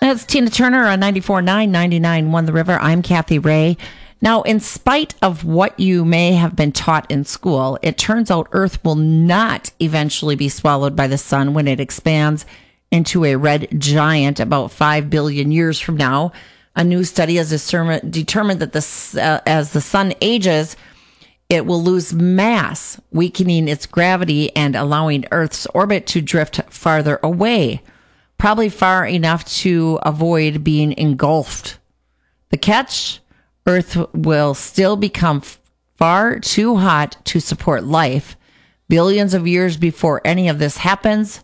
That's Tina Turner on 94.9, 99.1 The River. I'm Kathy Ray. Now, in spite of what you may have been taught in school, it turns out Earth will not eventually be swallowed by the sun when it expands into a red giant about 5 billion years from now. A new study has determined that as the sun ages, it will lose mass, weakening its gravity and allowing Earth's orbit to drift farther away, probably far enough to avoid being engulfed. The catch? Earth will still become far too hot to support life billions of years before any of this happens.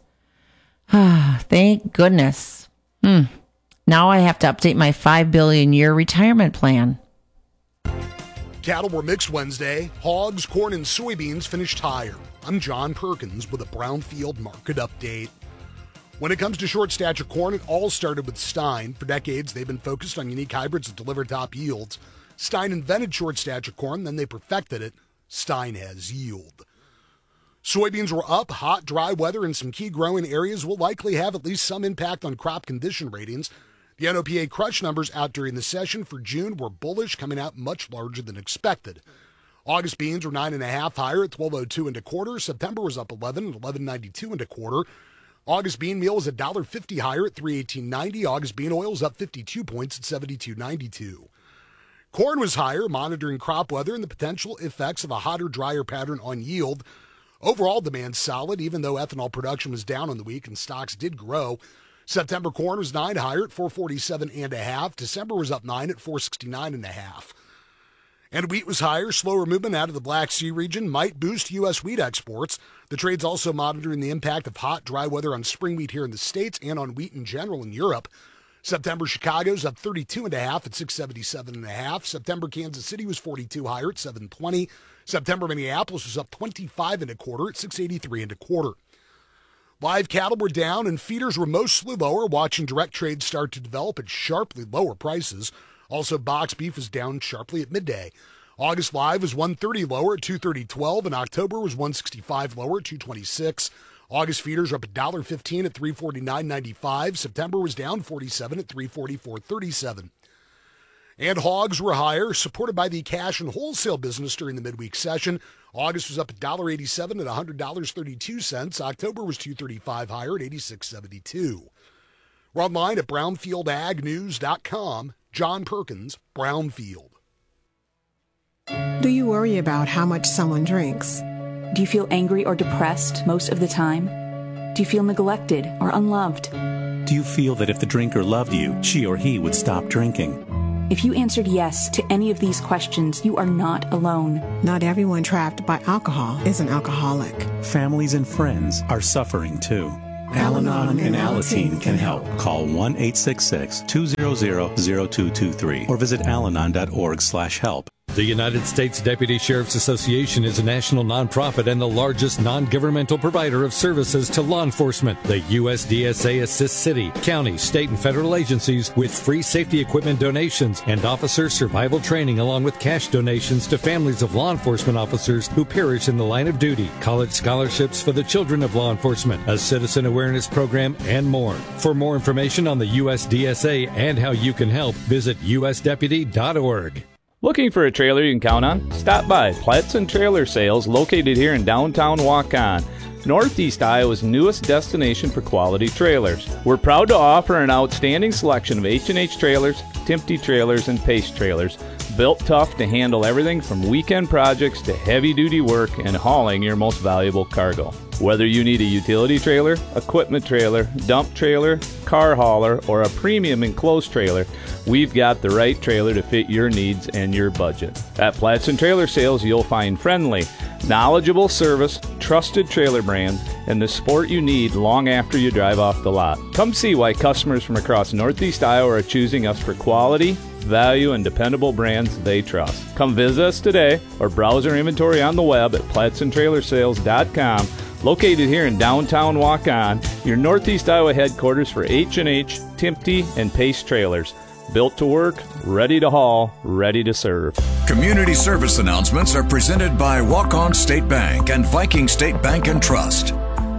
Thank goodness. Now I have to update my 5 billion year retirement plan. Cattle were mixed Wednesday. Hogs, corn, and soybeans finished higher. I'm John Perkins with a Brownfield market update. When it comes to short stature corn, it all started with Stein. For decades, they've been focused on unique hybrids that deliver top yields. Stein invented short stature corn, then they perfected it. Stein has yield. Soybeans were up. Hot, dry weather in some key growing areas will likely have at least some impact on crop condition ratings. The NOPA crush numbers out during the session for June were bullish, coming out much larger than expected. August beans were 9.5 higher at 12.02 and a quarter. September was up 11 at 11.92 and a quarter. August bean meal was $1.50 higher at $3.1890. August bean oil is up 52 points at $72.92. Corn was higher, monitoring crop weather and the potential effects of a hotter, drier pattern on yield. Overall demand solid, even though ethanol production was down on the week and stocks did grow. September corn was 9 higher at 447.5. December was up 9 at 469.5. And wheat was higher. Slower movement out of the Black Sea region might boost U.S. wheat exports. The trade's also monitoring the impact of hot, dry weather on spring wheat here in the States and on wheat in general in Europe. September Chicago's up 32.5 at 677.5. September Kansas City was 42 higher at 720. September Minneapolis was up 25 and a quarter at 683 and a quarter. Live cattle were down and feeders were mostly lower, watching direct trade start to develop at sharply lower prices. Also, box beef was down sharply at midday. August live was 130 lower at 230.12, and October was 165 lower at 226. August feeders are up $1.15 at 349.95. September was down 47 at 344.37. And hogs were higher, supported by the cash and wholesale business during the midweek session. August was up $1.87 at $100.32. October was $2.35 higher at $86.72. We're online at brownfieldagnews.com. John Perkins, Brownfield. Do you worry about how much someone drinks? Do you feel angry or depressed most of the time? Do you feel neglected or unloved? Do you feel that if the drinker loved you, she or he would stop drinking? If you answered yes to any of these questions, you are not alone. Not everyone trapped by alcohol is an alcoholic. Families and friends are suffering too. Al-Anon and Alateen can help. Call 1-866-200-0223 or visit alanon.org/help. The United States Deputy Sheriff's Association is a national nonprofit and the largest non-governmental provider of services to law enforcement. The USDSA assists city, county, state, and federal agencies with free safety equipment donations and officer survival training, along with cash donations to families of law enforcement officers who perish in the line of duty, college scholarships for the children of law enforcement, a citizen awareness program, and more. For more information on the USDSA and how you can help, visit usdeputy.org. Looking for a trailer you can count on? Stop by Platson Trailer Sales, located here in downtown Waukon, Northeast Iowa's newest destination for quality trailers. We're proud to offer an outstanding selection of H&H trailers, Timpte trailers, and Pace trailers, built tough to handle everything from weekend projects to heavy-duty work and hauling your most valuable cargo. Whether you need a utility trailer, equipment trailer, dump trailer, car hauler, or a premium enclosed trailer, we've got the right trailer to fit your needs and your budget. At Platson Trailer Sales, you'll find friendly, knowledgeable service, trusted trailer brands, and the support you need long after you drive off the lot. Come see why customers from across Northeast Iowa are choosing us for quality, value, and dependable brands they trust. Come visit us today or browse our inventory on the web at PlatsonTrailerSales.com. Located here in downtown Waukon, your Northeast Iowa headquarters for H&H, Timpte, and Pace trailers. Built to work, ready to haul, ready to serve. Community service announcements are presented by Waukon State Bank and Viking State Bank and Trust.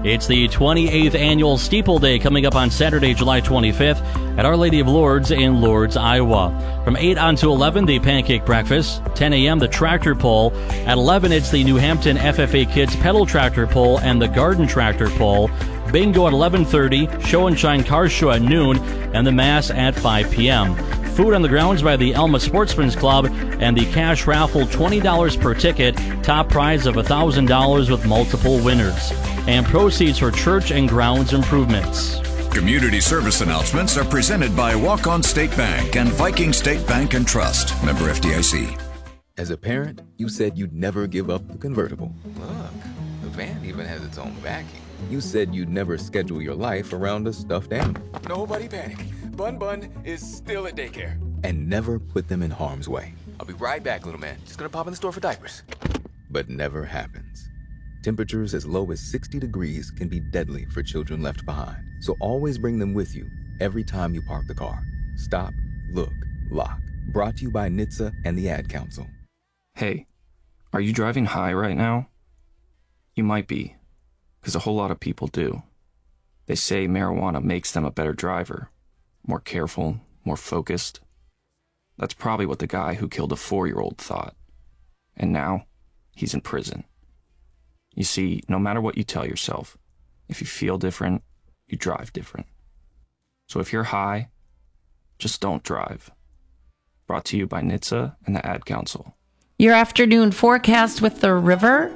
It's the 28th annual Steeple Day coming up on Saturday, July 25th at Our Lady of Lourdes in Lourdes, Iowa. From 8 on to 11, the pancake breakfast. 10 a.m., the tractor pull. At 11, it's the New Hampton FFA Kids pedal tractor pull and the garden tractor pull. Bingo at 11:30, show and shine car show at noon, and the mass at 5 p.m. Food on the grounds by the Elma Sportsman's Club, and the cash raffle $20 per ticket, top prize of $1,000 with multiple winners, and proceeds for church and grounds improvements. Community service announcements are presented by Walk-On State Bank and Viking State Bank and Trust, member FDIC. As a parent, you said you'd never give up the convertible. Look, the van even has its own backing. You said you'd never schedule your life around a stuffed animal. Nobody panic. Bun is still at daycare. And never put them in harm's way. I'll be right back, little man. Just gonna pop in the store for diapers. But never happens. Temperatures as low as 60 degrees can be deadly for children left behind. So always bring them with you every time you park the car. Stop, look, lock. Brought to you by NHTSA and the Ad Council. Hey, are you driving high right now? You might be, because a whole lot of people do. They say marijuana makes them a better driver, more careful, more focused. That's probably what the guy who killed a 4-year-old thought. And now, he's in prison. You see, no matter what you tell yourself, if you feel different, you drive different. So if you're high, just don't drive. Brought to you by NHTSA and the Ad Council. Your afternoon forecast with the river.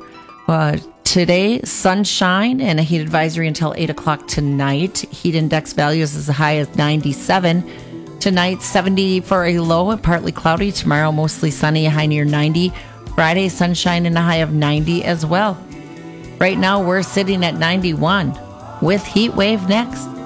Today, sunshine and a heat advisory until 8 o'clock tonight. Heat index values as high as 97. Tonight, 70 for a low and partly cloudy. Tomorrow, mostly sunny, a high near 90. Friday, sunshine and a high of 90 as well. Right now, we're sitting at 91 with heat wave next.